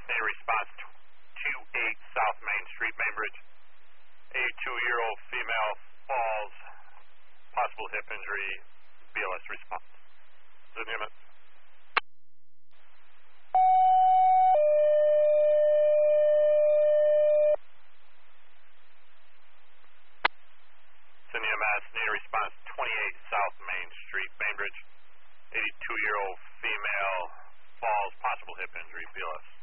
Need response 28 South Main Street, Bainbridge. 82-year-old female falls, possible hip injury, BLS response. Is it unit? It's in EMS. Need response 28 South Main Street, Bainbridge. 82-year-old female falls, possible hip injury, BLS.